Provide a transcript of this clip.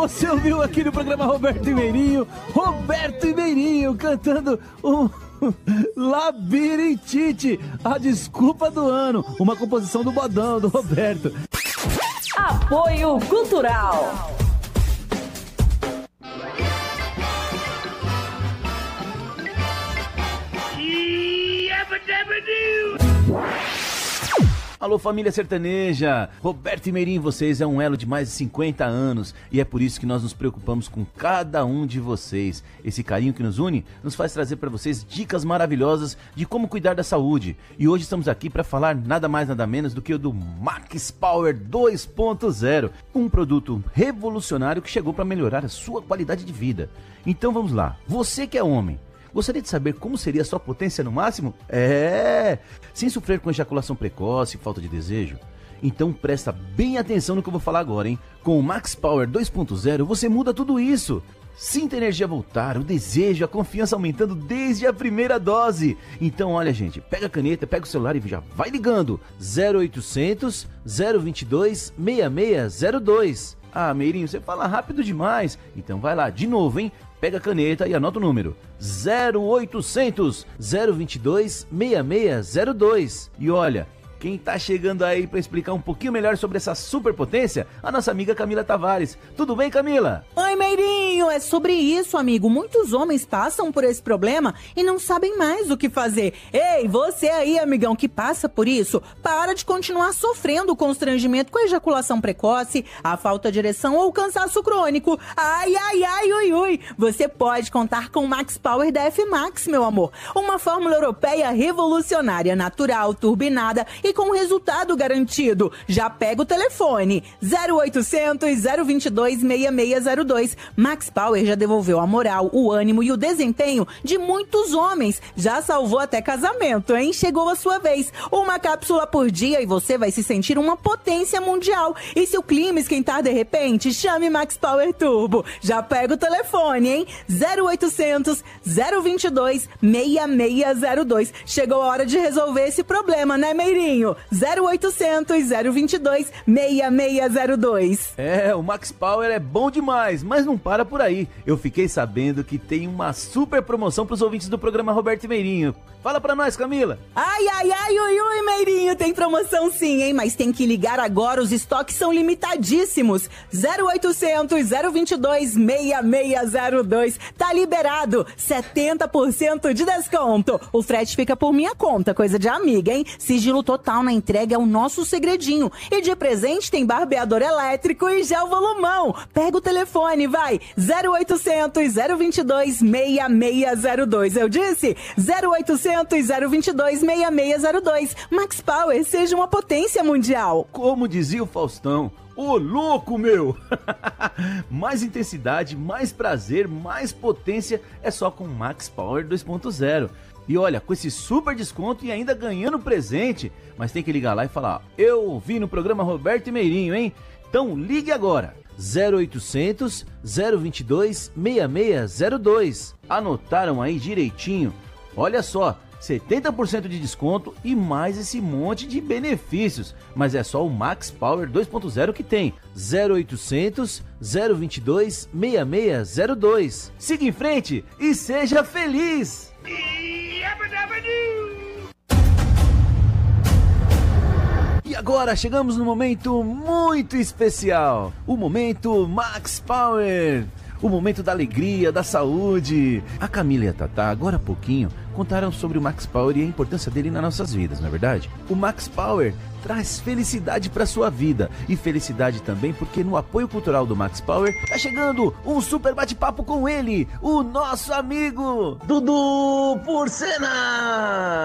Você ouviu aqui no programa Roberto e Meirinho cantando um Labirintite, a desculpa do ano, uma composição do Bodão, do Roberto. Apoio Cultural. Alô, família sertaneja! Roberto e Meirinho, vocês é um elo de mais de 50 anos e é por isso que nós nos preocupamos com cada um de vocês. Esse carinho que nos une nos faz trazer para vocês dicas maravilhosas de como cuidar da saúde. E hoje estamos aqui para falar nada mais nada menos do que o do Max Power 2.0, um produto revolucionário que chegou para melhorar a sua qualidade de vida. Então vamos lá, você que é homem, gostaria de saber como seria a sua potência no máximo? Sem sofrer com ejaculação precoce e falta de desejo? Então presta bem atenção no que eu vou falar agora, hein? Com o Max Power 2.0 você muda tudo isso. Sinta a energia voltar, o desejo, a confiança aumentando desde a primeira dose. Então olha, gente, pega a caneta, pega o celular e já vai ligando. 0800 022 6602. Ah, Meirinho, você fala rápido demais. Então vai lá, de novo, hein? Pega a caneta e anota o número 0800 022 6602. E olha, quem tá chegando aí para explicar um pouquinho melhor sobre essa superpotência, a nossa amiga Camila Tavares. Tudo bem, Camila? Oi, Meirinho, é sobre isso, amigo. Muitos homens passam por esse problema e não sabem mais o que fazer. Ei, você aí, amigão, que passa por isso, para de continuar sofrendo o constrangimento com a ejaculação precoce, a falta de ereção ou o cansaço crônico. Ai, ai, ai, ui, ui. Você pode contar com o Max Power da F-Max, meu amor. Uma fórmula europeia revolucionária, natural, turbinada e com resultado garantido. Já pega o telefone 0800 022 6602. Max Power já devolveu a moral, o ânimo e o desempenho de muitos homens. Já salvou até casamento, hein? Chegou a sua vez. Uma cápsula por dia e você vai se sentir uma potência mundial. E se o clima esquentar de repente, chame Max Power Turbo. Já pega o telefone, hein? 0800 022 6602. Chegou a hora de resolver esse problema, né, Meirinho? 0800 022 6602. O Max Power é bom demais, mas não para por aí. Eu fiquei sabendo que tem uma super promoção para os ouvintes do programa Roberto e Meirinho. Fala pra nós, Camila. Ai, ai, ai, ui, ui, Meirinho, tem promoção sim, hein? Mas tem que ligar agora, os estoques são limitadíssimos. 0800 022 6602. Tá liberado, 70% de desconto. O frete fica por minha conta, coisa de amiga, hein? Sigilo total na entrega é o nosso segredinho. E de presente tem barbeador elétrico e gel volumão. Pega o telefone, vai. 0800 022 6602. Eu disse 0800 022 6602. Max Power, seja uma potência mundial. Como dizia o Faustão, ô louco, meu! Mais intensidade, mais prazer, mais potência é só com Max Power 2.0. E olha, com esse super desconto e ainda ganhando presente. Mas tem que ligar lá e falar, eu ouvi no programa Roberto e Meirinho, hein? Então ligue agora, 0800 022 6602. Anotaram aí direitinho? Olha só, 70% de desconto e mais esse monte de benefícios. Mas é só o Max Power 2.0 que tem. 0800 022 6602. Siga em frente e seja feliz! E agora chegamos num momento muito especial. O momento Max Power. O momento da alegria, da saúde. A Camila e a Tatá, agora há pouquinho, contaram sobre o Max Power e a importância dele nas nossas vidas, não é verdade? O Max Power traz felicidade para sua vida. E felicidade também porque no apoio cultural do Max Power tá chegando um super bate-papo com ele, o nosso amigo Dudu Porcena!